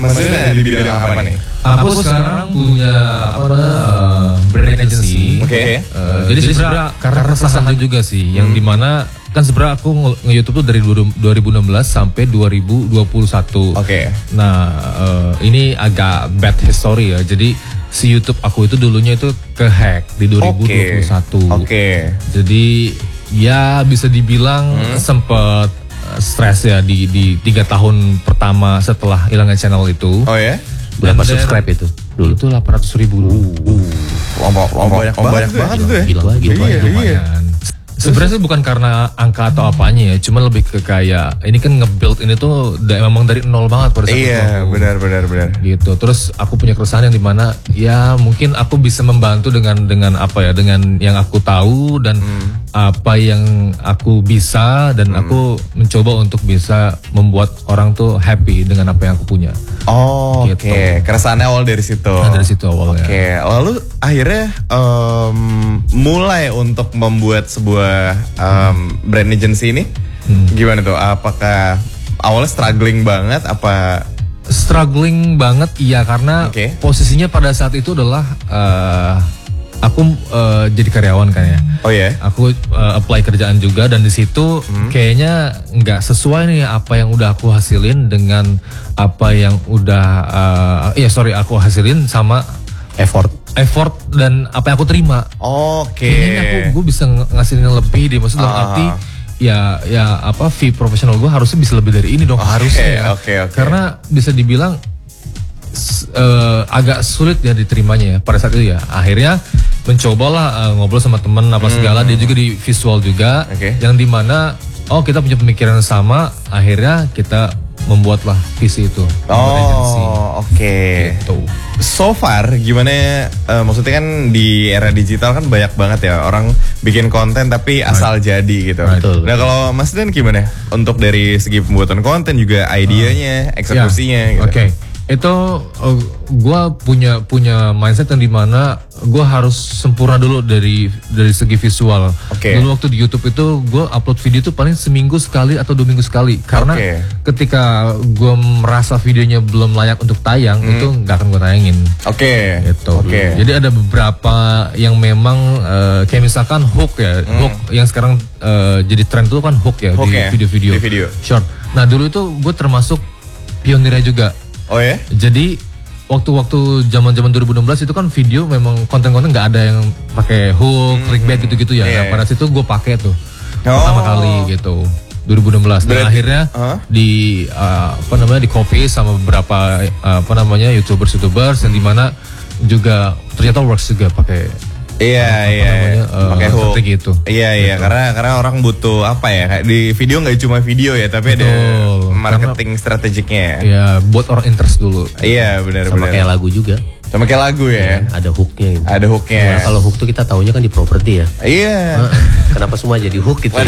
Maksudnya di bidang apa nih? Aku sekarang punya brand agency. Oke. Jadi sebenarnya karena keresahan juga sih, yang dimana kan sebenarnya aku nge-YouTube tuh dari 2016 sampai 2021. Oke. Nah, ini agak bad history ya. Jadi si YouTube aku itu dulunya itu ke-hack di 2021. Oke. Jadi ya bisa dibilang sempet stres ya di 3 tahun pertama setelah hilangnya channel itu. Oh ya? Berapa subscribe itu dulu? Itu 800.000 dulu. Banyak banget itu ya. Gila. Lumayan. Sebenarnya sih bukan karena angka atau apanya ya, cuma lebih ke kayak ini kan nge-build ini tuh memang dari nol banget pada saat itu. Iya, benar. Gitu. Terus aku punya keresahan yang dimana ya mungkin aku bisa membantu dengan apa ya, dengan yang aku tahu dan apa yang aku bisa, dan aku mencoba untuk bisa membuat orang tuh happy dengan apa yang aku punya. Oh, Gitu. oke. Keresahannya awal dari situ. Nah, dari situ awalnya. Oke, lalu akhirnya mulai untuk membuat sebuah brand agency ini gimana tuh? Apakah awalnya struggling banget? Apa Struggling banget iya, karena Oke. posisinya pada saat itu adalah aku jadi karyawan kan ya. Oh ya? Aku apply kerjaan juga, dan di situ kayaknya nggak sesuai nih apa yang udah aku hasilin dengan apa yang udah aku hasilin sama effort dan apa yang aku terima. Oke. Kayaknya gue bisa ngasilin yang lebih deh, maksud dalam arti ya apa fee profesional gue harusnya bisa lebih dari ini dong, harusnya ya. Oke. Karena bisa dibilang agak sulit ya diterimanya ya pada saat itu ya. Akhirnya mencobalah ngobrol sama temen apa segala, dia juga di visual juga, yang dimana kita punya pemikiran yang sama, akhirnya kita membuatlah visi itu. Oke. Gitu. So far gimana, maksudnya kan di era digital kan banyak banget ya orang bikin konten tapi asal jadi gitu. Nah kalau Mas Dan gimana untuk dari segi pembuatan konten juga idenya, eksekusinya gitu. Oke. Itu gue punya mindset yang dimana gue harus sempurna dulu dari segi visual. Dulu waktu di YouTube itu gue upload video itu paling seminggu sekali atau 2 minggu sekali, karena ketika gue merasa videonya belum layak untuk tayang itu nggak akan gue tayangin. Gitu. Jadi ada beberapa yang memang kayak misalkan hook ya, hook yang sekarang jadi tren itu kan hook ya, di video-video short. Nah dulu itu gue termasuk pionirnya juga. Oh ya? Jadi waktu zaman 2016 itu kan video memang konten-konten nggak ada yang pakai hook, clickbait gitu-gitu ya. Nah, pada situ gue pakai tuh pertama kali gitu 2016. Dan akhirnya di di copy sama beberapa youtubers yang dimana juga ternyata works juga pakai. Pakai hook gitu. Iya, karena orang butuh apa ya, kayak di video nggak cuma video ya, tapi ada marketing strategiknya. Iya, buat orang interest dulu. Iya, benar. Sama kayak lagu juga. Sama kayak lagu ya. Ada hooknya gitu. Ada hooknya. Nah, kalau hook tuh kita taunya kan di properti ya. Iya. Kenapa semua jadi hook gitu?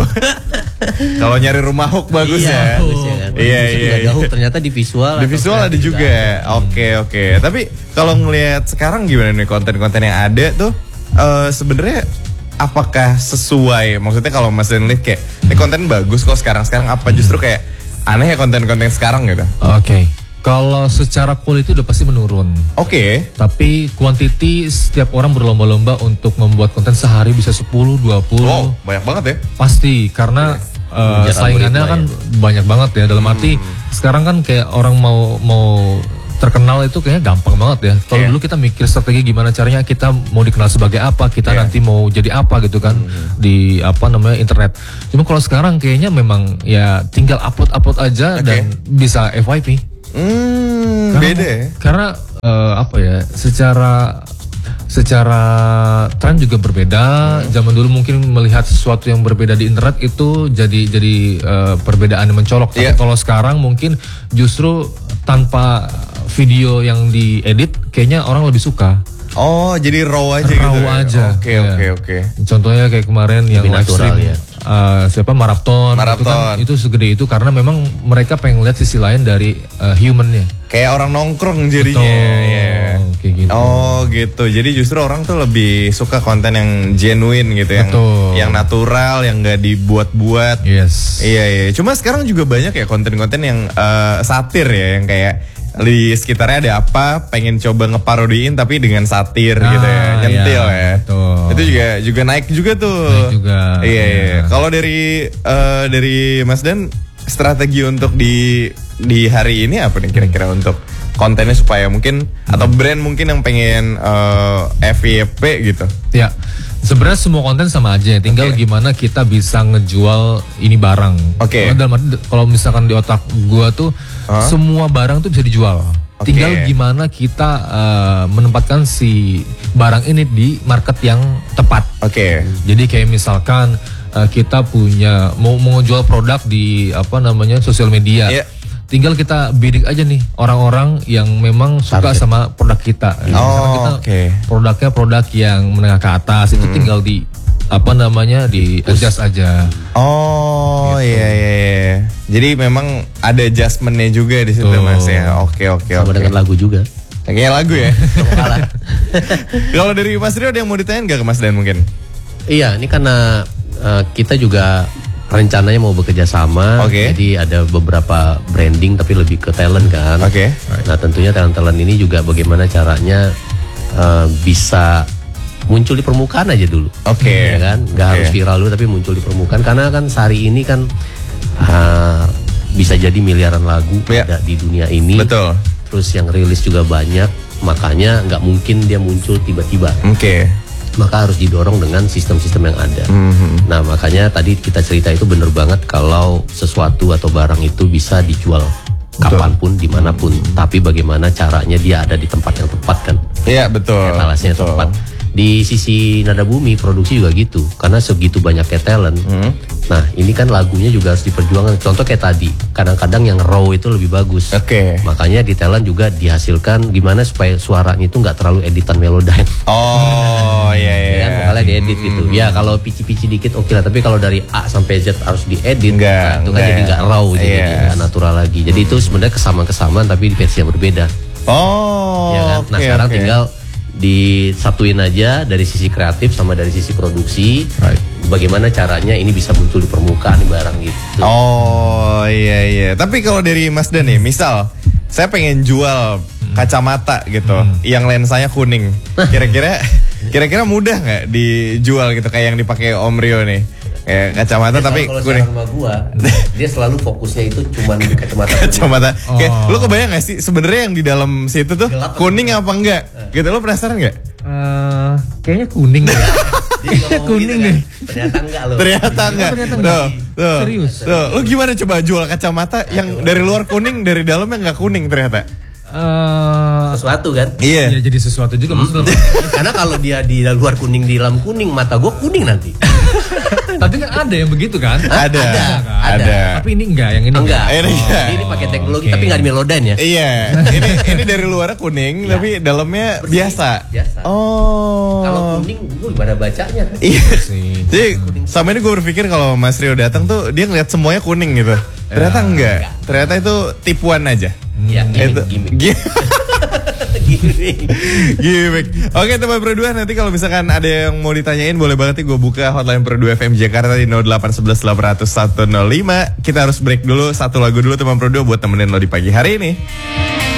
Kalau nyari rumah hook bagus ya. Iya. Hook ternyata di visual. Di visual ada juga. Oke. Tapi kalau ngelihat sekarang gimana nih konten-konten yang ada tuh, sebenarnya apakah sesuai? Maksudnya kalau Mas Dan lihat kayak ini konten bagus kok sekarang apa justru kayak aneh ya konten-konten sekarang gitu? Oke. Kalau secara quality udah pasti menurun. Tapi quantity setiap orang berlomba-lomba untuk membuat konten sehari bisa 10, 20. Wow, banyak banget ya. Pasti, karena saingannya kan banyak banget ya. Dalam arti sekarang kan kayak orang mau terkenal itu kayaknya gampang banget ya. Kalau dulu kita mikir strategi gimana caranya kita mau dikenal sebagai apa, kita nanti mau jadi apa gitu kan di internet. Cuma kalau sekarang kayaknya memang ya tinggal upload aja dan bisa FYP. Beda ya? Karena secara tren juga berbeda. Zaman dulu mungkin melihat sesuatu yang berbeda di internet itu jadi perbedaan yang mencolok. Tapi kalau sekarang mungkin justru tanpa video yang diedit kayaknya orang lebih suka. Oh, jadi raw aja gitu. Raw aja. Oke. Contohnya kayak kemarin yang live stream ya. Marathon. Itu segede itu karena memang mereka pengen lihat sisi lain dari humannya. Kayak orang nongkrong jadinya. Kayak gitu. Oh gitu. Jadi justru orang tuh lebih suka konten yang genuine gitu, yang natural, yang nggak dibuat-buat. Yes. Iya. Cuma sekarang juga banyak ya konten-konten yang satir ya, yang kayak di sekitarnya ada apa, pengen coba ngeparodiin tapi dengan satir gitu ya, nyentil ya. Betul. Itu juga naik juga tuh. Naik juga. Iya. Kalau dari Mas Dan, strategi untuk di hari ini apa nih kira-kira untuk kontennya supaya mungkin atau brand mungkin yang pengen FYP gitu? Ya. Sebenarnya semua konten sama aja, tinggal gimana kita bisa ngejual ini barang. Oke. Kalau misalkan di otak gua tuh semua barang tuh bisa dijual. Tinggal gimana kita menempatkan si barang ini di market yang tepat. Oke. Jadi kayak misalkan kita punya mau jual produk di sosial media. Yeah. Tinggal kita bidik aja nih orang-orang yang memang suka sama produk kita. Produknya produk yang menengah ke atas, itu tinggal di di adjust aja. Oh gitu. Iya. Jadi memang ada adjustmentnya juga di situ Mas ya. Oke. Sama dengan lagu juga. Kayak lagu ya. Kalau dari Mas Rio ada yang mau ditanyain gak ke Mas Dan mungkin? Iya, ini karena kita juga rencananya mau bekerja sama, jadi ada beberapa branding tapi lebih ke talent kan. Nah tentunya talent ini juga bagaimana caranya bisa muncul di permukaan aja dulu. Ya kan, nggak harus viral dulu tapi muncul di permukaan karena kan sehari ini kan bisa jadi miliaran lagu ada di dunia ini. Betul. Terus yang rilis juga banyak, makanya nggak mungkin dia muncul tiba-tiba. Maka harus didorong dengan sistem-sistem yang ada. Nah makanya tadi kita cerita itu bener banget kalau sesuatu atau barang itu bisa dijual kapanpun, dimanapun. Tapi bagaimana caranya dia ada di tempat yang tepat kan? Iya betul. Etalasenya tepat. Di sisi Nada Bumi produksi juga gitu, karena segitu banyaknya talent. Nah ini kan lagunya juga harus diperjuangkan. Contoh kayak tadi, kadang-kadang yang raw itu lebih bagus. Makanya di talent juga dihasilkan gimana supaya suaranya itu nggak terlalu editan Melodyne. Iya. Kan makanya diedit gitu. Ya kalau pici-pici dikit oke lah, tapi kalau dari A sampai Z harus diedit, itu kan jadi nggak raw, jadi nggak natural lagi. Jadi itu sebenarnya kesamaan tapi di versi yang berbeda. Ya kan? Nah sekarang tinggal disatuin aja dari sisi kreatif sama dari sisi produksi. Bagaimana caranya ini bisa muncul di permukaan barang gitu. Iya. Tapi kalau dari Mas Dan nih, misal saya pengen jual kacamata gitu, yang lensanya kuning. Kira-kira mudah nggak dijual gitu kayak yang dipakai Om Rio nih? Kacamata tapi kuning. Kalau sama gua, dia selalu fokusnya itu cuma di kacamata. Lu kebayang gak sih sebenarnya yang di dalam situ tuh gelap kuning apa enggak? Gitu lu penasaran nggak? Kayaknya kuning ya. Kuning nih. Ternyata enggak. Serius. Lu gimana coba jual kacamata yang dari luar kuning, dari dalamnya nggak kuning ternyata? Sesuatu kan? Iya. Ya, jadi sesuatu juga maksudnya. Karena kalau dia di luar kuning, di dalam kuning, mata gue kuning nanti. Tapi kan ada yang begitu kan? Ada. Tapi ini enggak, yang ini enggak. Ini pakai teknologi tapi nggak di Melodyne ya? Iya. Ini dari luarnya kuning tapi dalamnya biasa. Kalau kuning gue gimana bacanya? Iya sih. Jadi sama ini gue berpikir kalau Mas Rio datang tuh dia ngeliat semuanya kuning gitu. Ternyata enggak. Ternyata itu tipuan aja. Iya, gimmick. Gimmick. Oke teman Pro 2, nanti kalau misalkan ada yang mau ditanyain boleh banget nih gue buka hotline Pro 2 FM Jakarta di 0811 800 105. Kita harus break dulu, satu lagu dulu teman Pro 2 buat temenin lo di pagi hari ini.